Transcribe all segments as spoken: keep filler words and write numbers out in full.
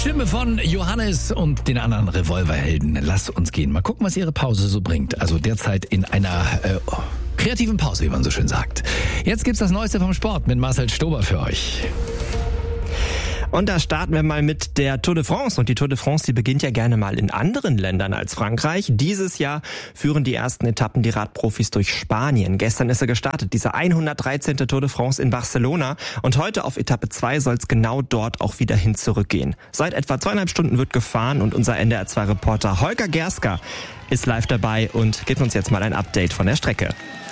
Stimme von Johannes und den anderen Revolverhelden. Lass uns gehen. Mal gucken, was ihre Pause so bringt. Also derzeit in einer äh, oh, kreativen Pause, wie man so schön sagt. Jetzt gibt's das Neueste vom Sport mit Marcel Stober für euch. Und da starten wir mal mit der Tour de France. Und die Tour de France, die beginnt ja gerne mal in anderen Ländern als Frankreich. Dieses Jahr führen die ersten Etappen die Radprofis durch Spanien. Gestern ist er gestartet, diese hundertdreizehnte Tour de France in Barcelona. Und heute auf Etappe zwei soll es genau dort auch wieder hin zurückgehen. Seit etwa zweieinhalb Stunden wird gefahren und unser N D R zwei Reporter Holger Gerska ist live dabei und gibt uns jetzt mal ein Update von der Strecke.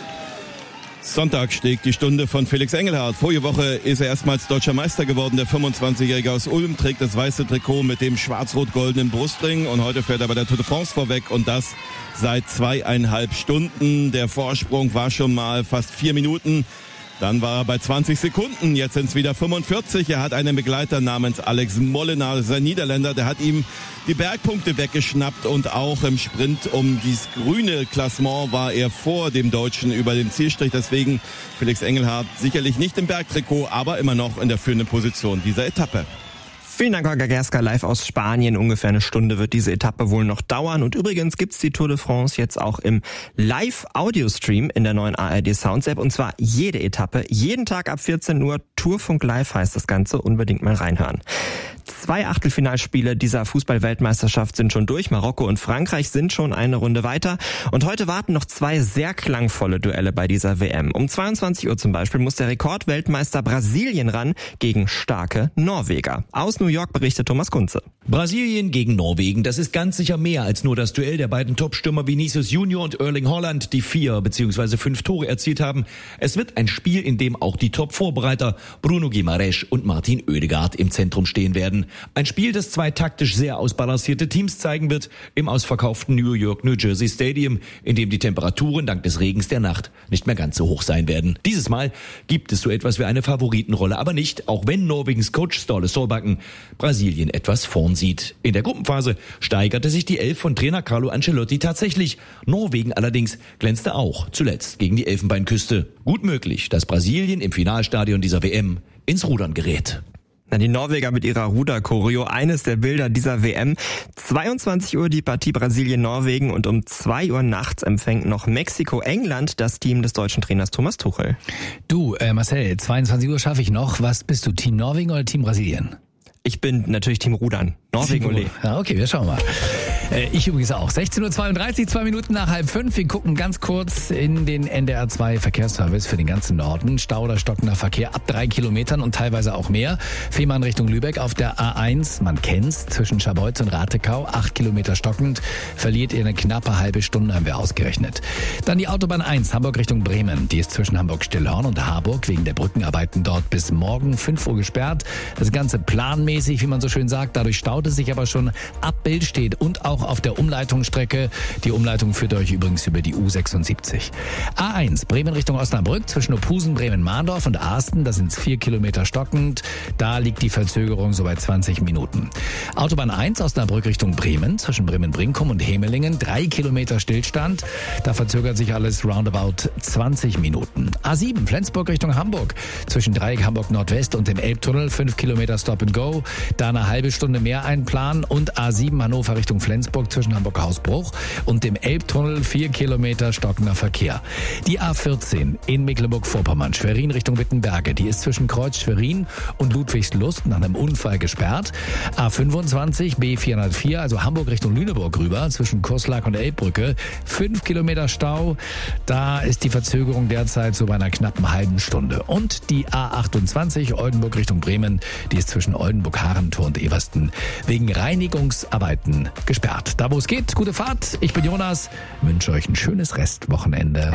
Sonntag schlägt die Stunde von Felix Engelhardt. Vorige Woche ist er erstmals deutscher Meister geworden. Der fünfundzwanzigjährige aus Ulm trägt das weiße Trikot mit dem schwarz-rot-goldenen Brustring. Und heute fährt er bei der Tour de France vorweg und das seit zweieinhalb Stunden. Der Vorsprung war schon mal fast vier Minuten. Dann war er bei zwanzig Sekunden, jetzt sind es wieder fünfundvierzig. Er hat einen Begleiter namens Alex Molenaar, sein Niederländer, der hat ihm die Bergpunkte weggeschnappt und auch im Sprint um dieses grüne Klassement war er vor dem Deutschen über dem Zielstrich. Deswegen Felix Engelhardt sicherlich nicht im Bergtrikot, aber immer noch in der führenden Position dieser Etappe. Vielen Dank, Holger Gerska, live aus Spanien. Ungefähr eine Stunde wird diese Etappe wohl noch dauern. Und übrigens gibt's die Tour de France jetzt auch im Live-Audio-Stream in der neuen A R D Sounds-App. Und zwar jede Etappe, jeden Tag ab vierzehn Uhr. Tourfunk Live heißt das Ganze. Unbedingt mal reinhören. Zwei Achtelfinalspiele dieser Fußball-Weltmeisterschaft sind schon durch. Marokko und Frankreich sind schon eine Runde weiter. Und heute warten noch zwei sehr klangvolle Duelle bei dieser W M. Um zweiundzwanzig Uhr zum Beispiel muss der Rekordweltmeister Brasilien ran gegen starke Norweger. Aus New York berichtet Thomas Kunze. Brasilien gegen Norwegen, das ist ganz sicher mehr als nur das Duell der beiden Topstürmer Vinicius Junior und Erling Haaland, die vier bzw. fünf Tore erzielt haben. Es wird ein Spiel, in dem auch die Top-Vorbereiter Bruno Guimaraes und Martin Oedegaard im Zentrum stehen werden. Ein Spiel, das zwei taktisch sehr ausbalancierte Teams zeigen wird im ausverkauften New York New Jersey Stadium, in dem die Temperaturen dank des Regens der Nacht nicht mehr ganz so hoch sein werden. Dieses Mal gibt es so etwas wie eine Favoritenrolle, aber nicht, auch wenn Norwegens Coach Ståle Solbakken Brasilien etwas vorn sieht. In der Gruppenphase steigerte sich die Elf von Trainer Carlo Ancelotti tatsächlich. Norwegen allerdings glänzte auch zuletzt gegen die Elfenbeinküste. Gut möglich, dass Brasilien im Finalstadion dieser W M ins Rudern gerät. Na, die Norweger mit ihrer Ruder-Choreo, eines der Bilder dieser W M. zweiundzwanzig Uhr die Partie Brasilien-Norwegen und um zwei Uhr nachts empfängt noch Mexiko-England das Team des deutschen Trainers Thomas Tuchel. Du, äh, Marcel, zweiundzwanzig Uhr schaffe ich noch. Was bist du, Team Norwegen oder Team Brasilien? Ich bin natürlich Team Rudern. Norwegen, Ole. Ja, okay, wir schauen mal. Äh, ich übrigens auch. sechzehn Uhr zweiunddreißig, zwei Minuten nach halb fünf. Wir gucken ganz kurz in den N D R zwei Verkehrsservice für den ganzen Norden. Stau oder stockender Verkehr ab drei Kilometern und teilweise auch mehr. Fehmarn Richtung Lübeck auf der A eins, man kennt's, zwischen Scharbeutz und Ratekau, acht Kilometer stockend. Verliert ihr eine knappe halbe Stunde, haben wir ausgerechnet. Dann die Autobahn eins, Hamburg Richtung Bremen. Die ist zwischen Hamburg-Stillhorn und Harburg wegen der Brückenarbeiten dort bis morgen fünf Uhr gesperrt. Das Ganze planmäßig, wie man so schön sagt. Dadurch staut es sich aber schon ab Billstedt und auch auf der Umleitungsstrecke. Die Umleitung führt euch übrigens über die U sechsundsiebzig. A eins, Bremen Richtung Osnabrück, zwischen Ophusen, Bremen-Mahndorf und Aasten, da sind es vier Kilometer stockend. Da liegt die Verzögerung so bei zwanzig Minuten. Autobahn eins, Osnabrück Richtung Bremen, zwischen Bremen-Brinkum und Hemelingen, drei Kilometer Stillstand. Da verzögert sich alles roundabout zwanzig Minuten. A sieben, Flensburg Richtung Hamburg, zwischen Dreieck Hamburg Nordwest und dem Elbtunnel, fünf Kilometer Stop and Go. Da eine halbe Stunde mehr einplanen. Und A sieben, Hannover Richtung Flensburg, zwischen Hamburg-Hausbruch und dem Elbtunnel, vier Kilometer stockender Verkehr. Die A vierzehn in Mecklenburg-Vorpommern, Schwerin Richtung Wittenberge, die ist zwischen Kreuz Schwerin und Ludwigslust nach einem Unfall gesperrt. A fünfundzwanzig, B vierhundertvier, also Hamburg Richtung Lüneburg rüber, zwischen Kurslack und Elbbrücke, fünf Kilometer Stau. Da ist die Verzögerung derzeit so bei einer knappen halben Stunde. Und die A achtundzwanzig, Oldenburg Richtung Bremen, die ist zwischen Oldenburg, Harentor und Eversten wegen Reinigungsarbeiten gesperrt. Da wo es geht, gute Fahrt. Ich bin Jonas, wünsche euch ein schönes Restwochenende.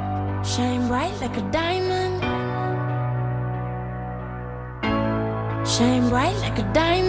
Shine bright like a diamond. Shine bright like a diamond.